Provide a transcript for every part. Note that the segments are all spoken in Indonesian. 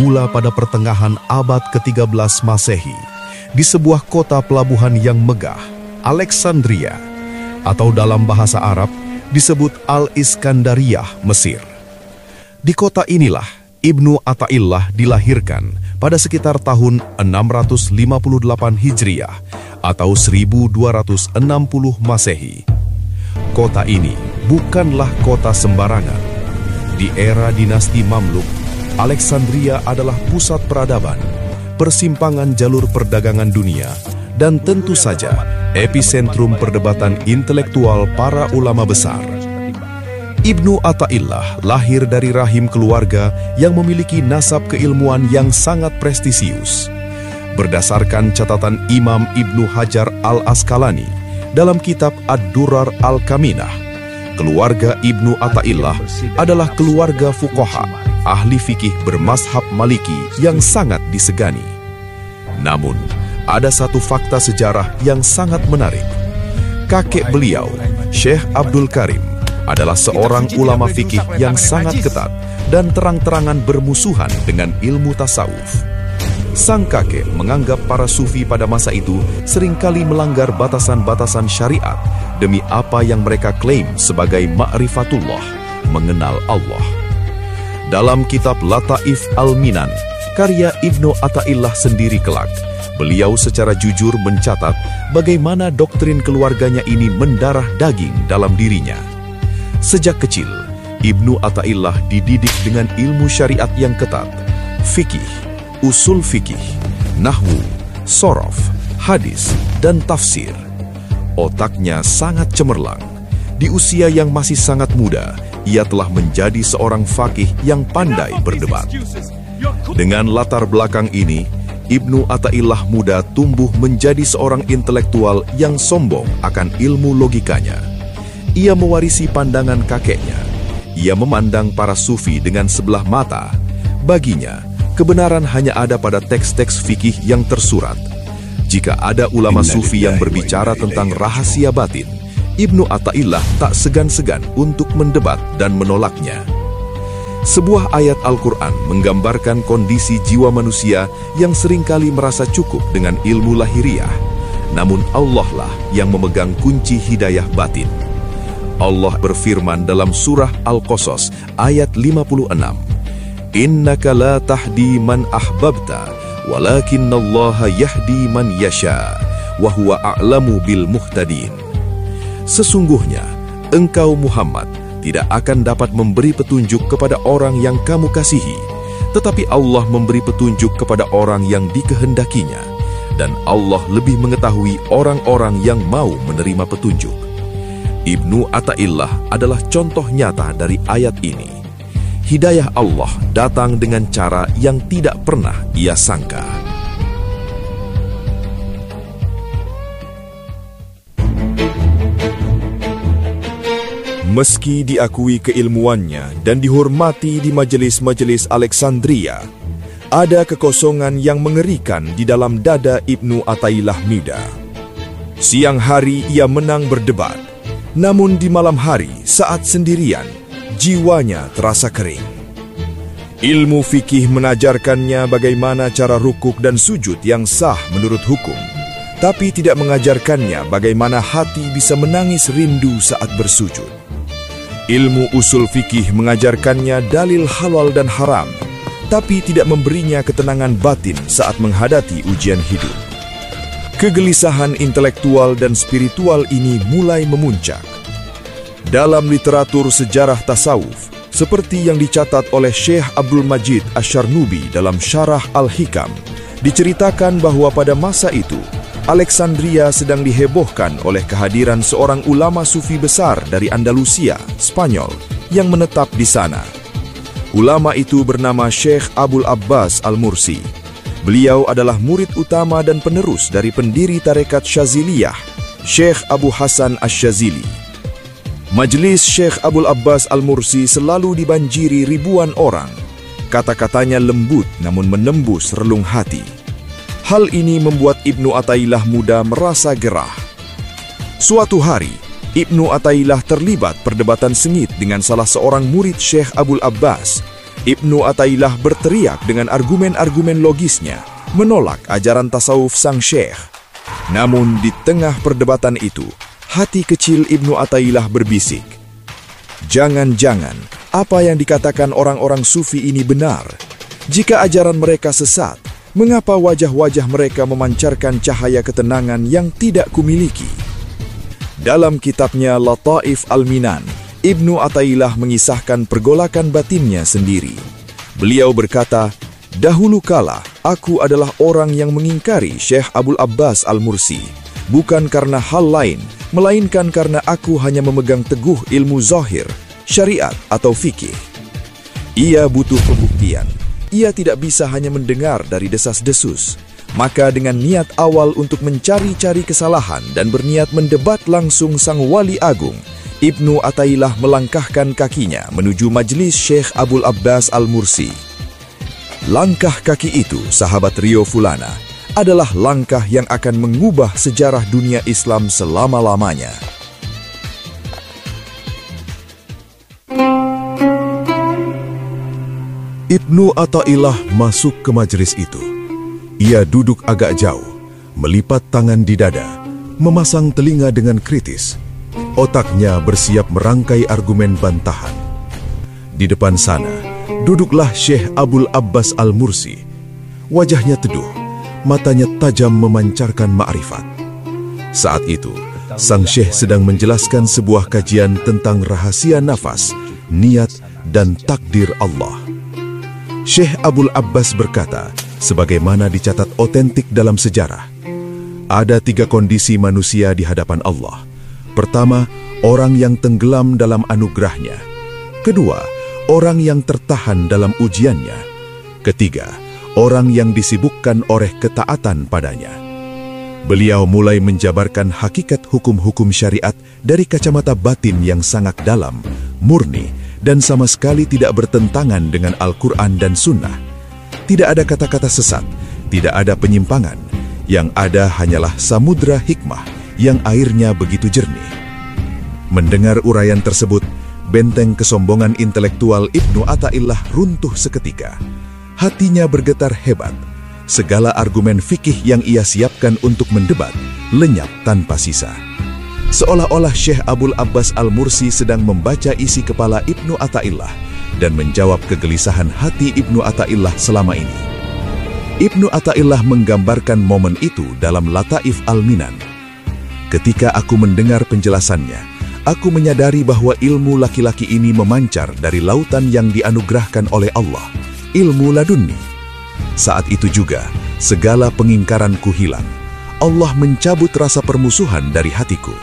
Bermula pada pertengahan abad ke-13 Masehi di sebuah kota pelabuhan yang megah, Alexandria, atau dalam bahasa Arab disebut Al-Iskandariyah, Mesir. Di kota inilah Ibnu Athaillah dilahirkan pada sekitar tahun 658 Hijriah atau 1260 Masehi. Kota ini bukanlah kota sembarangan. Di era dinasti Mamluk, Alexandria adalah pusat peradaban, persimpangan jalur perdagangan dunia, dan tentu saja epicentrum perdebatan intelektual para ulama besar. Ibnu Athaillah lahir dari rahim keluarga yang memiliki nasab keilmuan yang sangat prestisius. Berdasarkan catatan Imam Ibnu Hajar al-Asqalani dalam kitab Ad-Durar al-Kaminah, keluarga Ibnu Athaillah adalah keluarga fuqaha, ahli fikih bermazhab Maliki yang sangat disegani. Namun, ada satu fakta sejarah yang sangat menarik. Kakek beliau, Syekh Abdul Karim, adalah seorang ulama fikih yang sangat ketat dan terang-terangan bermusuhan dengan ilmu tasawuf. Sang kakek menganggap para sufi pada masa itu seringkali melanggar batasan-batasan syariat demi apa yang mereka klaim sebagai ma'rifatullah, mengenal Allah. Dalam kitab Lataif al-Minan, karya Ibnu Athaillah sendiri kelak, beliau secara jujur mencatat bagaimana doktrin keluarganya ini mendarah daging dalam dirinya. Sejak kecil, Ibnu Athaillah dididik dengan ilmu syariat yang ketat, fikih, usul fikih, nahwu, sorof, hadis, dan tafsir. Otaknya sangat cemerlang. Di usia yang masih sangat muda, ia telah menjadi seorang faqih yang pandai berdebat. Dengan latar belakang ini, Ibnu Athaillah muda tumbuh menjadi seorang intelektual yang sombong akan ilmu logikanya. Ia mewarisi pandangan kakeknya. Ia memandang para sufi dengan sebelah mata. Baginya, kebenaran hanya ada pada teks-teks fikih yang tersurat. Jika ada ulama sufi yang berbicara tentang rahasia batin, Ibnu Athaillah tak segan-segan untuk mendebat dan menolaknya. Sebuah ayat Al-Quran menggambarkan kondisi jiwa manusia yang seringkali merasa cukup dengan ilmu lahiriah. Namun Allah lah yang memegang kunci hidayah batin. Allah berfirman dalam surah Al-Qasas ayat 56, "Innaka la tahdi man ahbabta, walakinnallaha yahdi man yasha, wa huwa a'lamu bil muhtadin." Sesungguhnya, engkau Muhammad tidak akan dapat memberi petunjuk kepada orang yang kamu kasihi, tetapi Allah memberi petunjuk kepada orang yang dikehendakinya, dan Allah lebih mengetahui orang-orang yang mau menerima petunjuk. Ibnu Athaillah adalah contoh nyata dari ayat ini. Hidayah Allah datang dengan cara yang tidak pernah ia sangka. Meski diakui keilmuannya dan dihormati di majelis-majelis Alexandria, ada kekosongan yang mengerikan di dalam dada Ibnu Athaillah muda. Siang hari ia menang berdebat, namun di malam hari saat sendirian, jiwanya terasa kering. Ilmu fikih menajarkannya bagaimana cara rukuk dan sujud yang sah menurut hukum, tapi tidak mengajarkannya bagaimana hati bisa menangis rindu saat bersujud. Ilmu usul fikih mengajarkannya dalil halal dan haram, tapi tidak memberinya ketenangan batin saat menghadapi ujian hidup. Kegelisahan intelektual dan spiritual ini mulai memuncak. Dalam literatur sejarah tasawuf, seperti yang dicatat oleh Syekh Abdul Majid Asy-Syarnubi dalam Syarah Al-Hikam, diceritakan bahwa pada masa itu, Alexandria sedang dihebohkan oleh kehadiran seorang ulama sufi besar dari Andalusia, Spanyol, yang menetap di sana. Ulama itu bernama Syekh Abul Abbas Al-Mursi. Beliau adalah murid utama dan penerus dari pendiri tarekat Syaziliyah, Syekh Abu Hasan Asy-Syazili. Majelis Syekh Abul Abbas Al-Mursi selalu dibanjiri ribuan orang. Kata-katanya lembut namun menembus relung hati. Hal ini membuat Ibnu Athaillah muda merasa gerah. Suatu hari, Ibnu Athaillah terlibat perdebatan sengit dengan salah seorang murid Syekh Abul Abbas. Ibnu Athaillah berteriak dengan argumen-argumen logisnya, menolak ajaran tasawuf sang syekh. Namun di tengah perdebatan itu, hati kecil Ibnu Athaillah berbisik, jangan-jangan apa yang dikatakan orang-orang sufi ini benar. Jika ajaran mereka sesat, mengapa wajah-wajah mereka memancarkan cahaya ketenangan yang tidak kumiliki? Dalam kitabnya Lataif Al-Minan, Ibnu Athaillah mengisahkan pergolakan batinnya sendiri. Beliau berkata, dahulu kala aku adalah orang yang mengingkari Syekh Abul Abbas Al-Mursi, bukan karena hal lain, melainkan karena aku hanya memegang teguh ilmu zahir, syariat atau fikih. Ia butuh pembuktian. Ia tidak bisa hanya mendengar dari desas-desus. Maka dengan niat awal untuk mencari-cari kesalahan dan berniat mendebat langsung sang wali agung, Ibnu Athaillah melangkahkan kakinya menuju majelis Syekh Abul Abbas Al-Mursi. Langkah kaki itu, sahabat Rio Fulana, adalah langkah yang akan mengubah sejarah dunia Islam selama-lamanya. Ibnu Athaillah masuk ke majelis itu. Ia duduk agak jauh, melipat tangan di dada, memasang telinga dengan kritis. Otaknya bersiap merangkai argumen bantahan. Di depan sana, duduklah Syekh Abul Abbas Al-Mursi. Wajahnya teduh, matanya tajam memancarkan ma'rifat. Saat itu, sang Syekh sedang menjelaskan sebuah kajian tentang rahasia nafas, niat, dan takdir Allah. Syekh Abul Abbas berkata, sebagaimana dicatat otentik dalam sejarah, ada 3 kondisi manusia di hadapan Allah. Pertama, orang yang tenggelam dalam anugerahnya. Kedua, orang yang tertahan dalam ujiannya. Ketiga, orang yang disibukkan oleh ketaatan padanya. Beliau mulai menjabarkan hakikat hukum-hukum syariat dari kacamata batin yang sangat dalam, murni, dan sama sekali tidak bertentangan dengan Al-Quran dan Sunnah. Tidak ada kata-kata sesat, tidak ada penyimpangan. Yang ada hanyalah samudra hikmah yang airnya begitu jernih. Mendengar uraian tersebut, benteng kesombongan intelektual Ibnu Athaillah runtuh seketika. Hatinya bergetar hebat. Segala argumen fikih yang ia siapkan untuk mendebat lenyap tanpa sisa. Seolah-olah Syekh Abul Abbas Al-Mursi sedang membaca isi kepala Ibnu Athaillah dan menjawab kegelisahan hati Ibnu Athaillah selama ini. Ibnu Athaillah menggambarkan momen itu dalam Lataif Al-Minan. Ketika aku mendengar penjelasannya, aku menyadari bahwa ilmu laki-laki ini memancar dari lautan yang dianugerahkan oleh Allah, ilmu laduni. Saat itu juga, segala pengingkaranku hilang. Allah mencabut rasa permusuhan dari hatiku.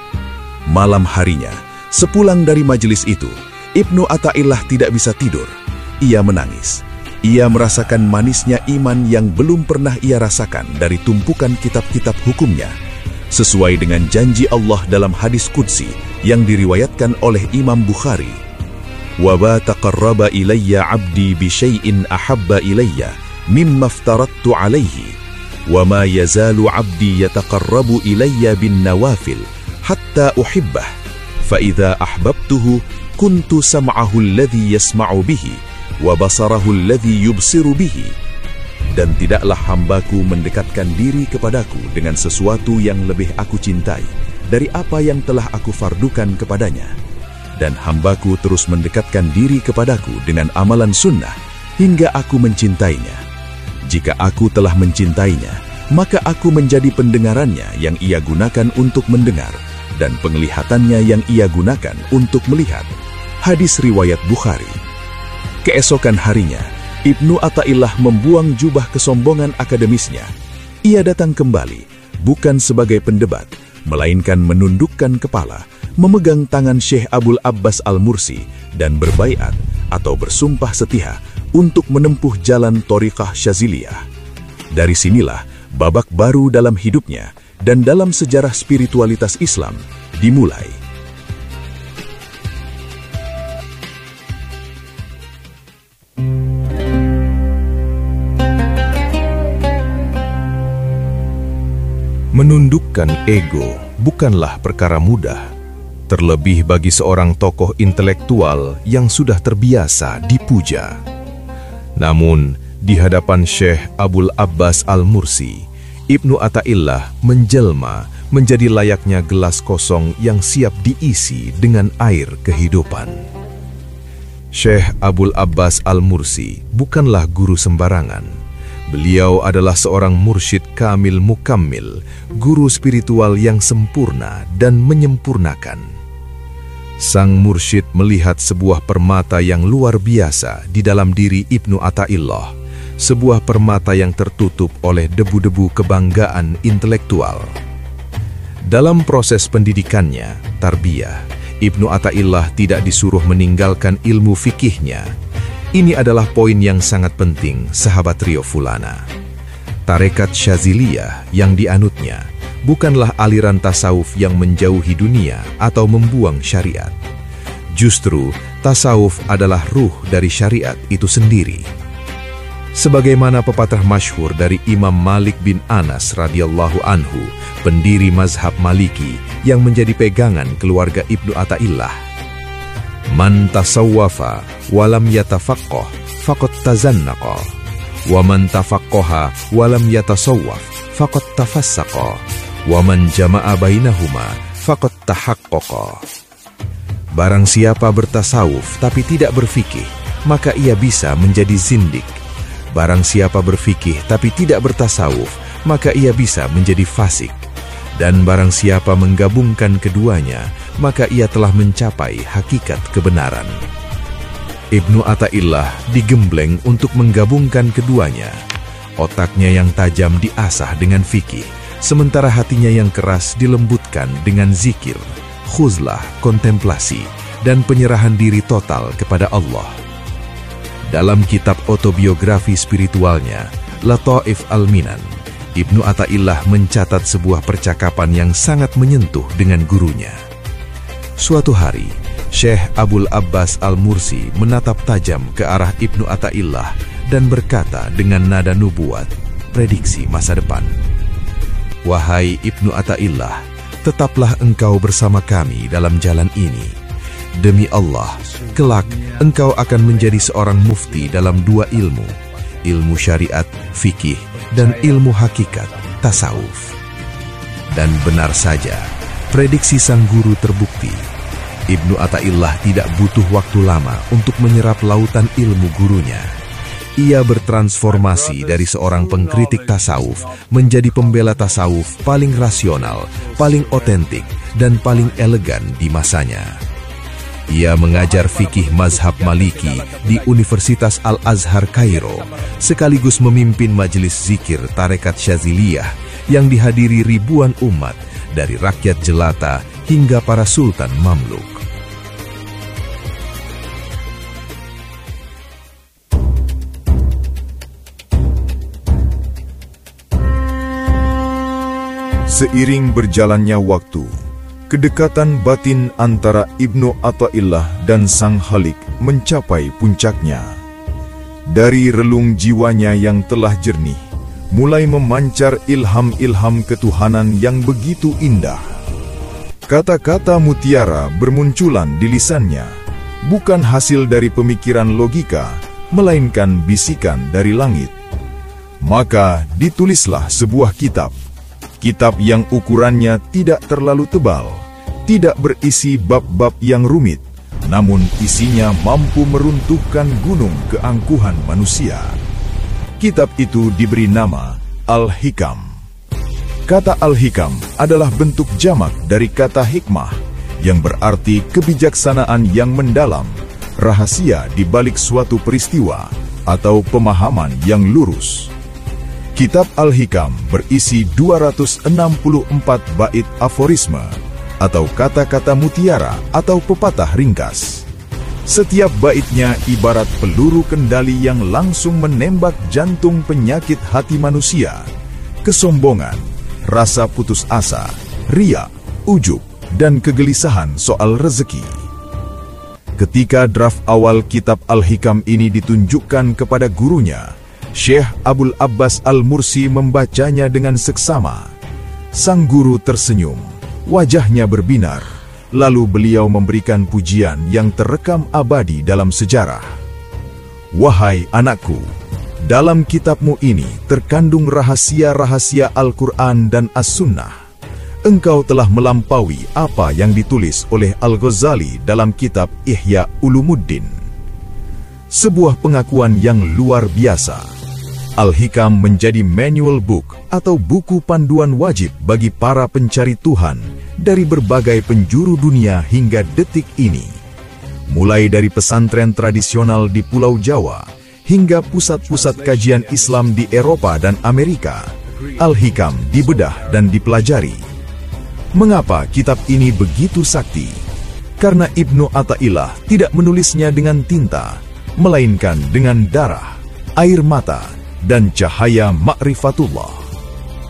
Malam harinya, sepulang dari majelis itu, Ibnu Athaillah tidak bisa tidur. Ia menangis. Ia merasakan manisnya iman yang belum pernah ia rasakan dari tumpukan kitab-kitab hukumnya. Sesuai dengan janji Allah dalam hadis qudsi yang diriwayatkan oleh Imam Bukhari. وَمَا تَقَرَّبَ إِلَيَّ عَبْدِي بِشَيْءٍ أَحَبَّ إِلَيَّ مِمَّا افْتَرَضْتُ عَلَيْهِ وَمَا يَزَالُ عَبْدِي يَتَقَرَّبُ إِلَيَّ بِالنَّوَافِلِ حَتَّى أُحِبَّهُ فَإِذَا أَحْبَبْتُهُ كُنْتُ سَمْعَهُ الَّذِي يَسْمَعُ بِهِ وَبَصَرَهُ الَّذِي يُبْصِرُ بِهِ. Dan tidaklah hambaku mendekatkan diri kepadaku dengan sesuatu yang lebih aku cintai dari apa yang telah aku fardukan kepadanya. Dan hambaku terus mendekatkan diri kepadaku dengan amalan sunnah hingga aku mencintainya. Jika aku telah mencintainya, maka aku menjadi pendengarannya yang ia gunakan untuk mendengar dan penglihatannya yang ia gunakan untuk melihat. Hadis riwayat Bukhari. Keesokan harinya, Ibnu Athaillah membuang jubah kesombongan akademisnya. Ia datang kembali, bukan sebagai pendebat, melainkan menundukkan kepala, memegang tangan Syekh Abul Abbas Al-Mursi dan berbaiat atau bersumpah setia untuk menempuh jalan Thariqah Syaziliyah. Dari sinilah babak baru dalam hidupnya dan dalam sejarah spiritualitas Islam dimulai. Menundukkan ego bukanlah perkara mudah, terlebih bagi seorang tokoh intelektual yang sudah terbiasa dipuja. Namun, di hadapan Syekh Abul Abbas Al-Mursi, Ibnu Athaillah menjelma menjadi layaknya gelas kosong yang siap diisi dengan air kehidupan. Syekh Abul Abbas Al-Mursi bukanlah guru sembarangan. Beliau adalah seorang mursyid kamil mukammil, guru spiritual yang sempurna dan menyempurnakan. Sang mursyid melihat sebuah permata yang luar biasa di dalam diri Ibnu Athaillah, sebuah permata yang tertutup oleh debu-debu kebanggaan intelektual. Dalam proses pendidikannya, tarbiyah, Ibnu Athaillah tidak disuruh meninggalkan ilmu fikihnya. Ini adalah poin yang sangat penting, sahabat Rio Fulana. Tarekat Syaziliyah yang dianutnya bukanlah aliran tasawuf yang menjauhi dunia atau membuang syariat. Justru, tasawuf adalah ruh dari syariat itu sendiri. Sebagaimana pepatah masyhur dari Imam Malik bin Anas radhiyallahu anhu, pendiri mazhab Maliki yang menjadi pegangan keluarga Ibnu Athaillah. Man tasawwafa walam yatafaqqah faqad tazannaqa, wa man tafaqqaha walam yatasawwaf faqad tafassaqa, wa man jama'a bainahuma faqad tahaqqaqa. Barang siapa bertasawuf tapi tidak berfikih, maka ia bisa menjadi zindik. Barang siapa berfikih tapi tidak bertasawuf, maka ia bisa menjadi fasik. Dan barang siapa menggabungkan keduanya, maka ia telah mencapai hakikat kebenaran. Ibnu Athaillah digembleng untuk menggabungkan keduanya. Otaknya yang tajam diasah dengan fikih, sementara hatinya yang keras dilembutkan dengan zikir, khuzlah, kontemplasi, dan penyerahan diri total kepada Allah. Dalam kitab autobiografi spiritualnya, Lataif Al-Minan, Ibnu Athaillah mencatat sebuah percakapan yang sangat menyentuh dengan gurunya. Suatu hari, Syekh Abul Abbas Al-Mursi menatap tajam ke arah Ibnu Athaillah dan berkata dengan nada nubuat, prediksi masa depan. Wahai Ibnu Athaillah, tetaplah engkau bersama kami dalam jalan ini. Demi Allah, kelak engkau akan menjadi seorang mufti dalam dua ilmu, ilmu syariat, fikih, dan ilmu hakikat, tasawuf. Dan benar saja, prediksi sang guru terbukti. Ibnu Athaillah tidak butuh waktu lama untuk menyerap lautan ilmu gurunya. Ia bertransformasi dari seorang pengkritik tasawuf menjadi pembela tasawuf paling rasional, paling otentik, dan paling elegan di masanya. Ia mengajar fikih mazhab Maliki di Universitas Al-Azhar Kairo, sekaligus memimpin majelis zikir Tarekat Syaziliyah yang dihadiri ribuan umat dari rakyat jelata hingga para sultan Mamluk. Seiring berjalannya waktu, kedekatan batin antara Ibnu Athaillah dan Sang Khalik mencapai puncaknya. Dari relung jiwanya yang telah jernih, mulai memancar ilham-ilham ketuhanan yang begitu indah. Kata-kata mutiara bermunculan di lisannya, bukan hasil dari pemikiran logika, melainkan bisikan dari langit. Maka ditulislah sebuah kitab. Kitab yang ukurannya tidak terlalu tebal, tidak berisi bab-bab yang rumit, namun isinya mampu meruntuhkan gunung keangkuhan manusia. Kitab itu diberi nama Al-Hikam. Kata Al-Hikam adalah bentuk jamak dari kata hikmah, yang berarti kebijaksanaan yang mendalam, rahasia di balik suatu peristiwa, atau pemahaman yang lurus. Kitab Al-Hikam berisi 264 bait aforisme, atau kata-kata mutiara atau pepatah ringkas. Setiap baitnya ibarat peluru kendali yang langsung menembak jantung penyakit hati manusia, kesombongan, rasa putus asa, riya, ujub, dan kegelisahan soal rezeki. Ketika draft awal kitab Al-Hikam ini ditunjukkan kepada gurunya, Syekh Abul Abbas Al-Mursi membacanya dengan seksama. Sang guru tersenyum, wajahnya berbinar, lalu beliau memberikan pujian yang terekam abadi dalam sejarah. Wahai anakku, dalam kitabmu ini terkandung rahasia-rahasia Al-Quran dan As-Sunnah. Engkau telah melampaui apa yang ditulis oleh Al-Ghazali dalam kitab Ihya Ulumuddin. Sebuah pengakuan yang luar biasa. Al-Hikam menjadi manual book atau buku panduan wajib bagi para pencari Tuhan dari berbagai penjuru dunia hingga detik ini. Mulai dari pesantren tradisional di Pulau Jawa hingga pusat-pusat kajian Islam di Eropa dan Amerika, Al-Hikam dibedah dan dipelajari. Mengapa kitab ini begitu sakti? Karena Ibnu Athaillah tidak menulisnya dengan tinta, melainkan dengan darah, air mata, dan cahaya ma'rifatullah.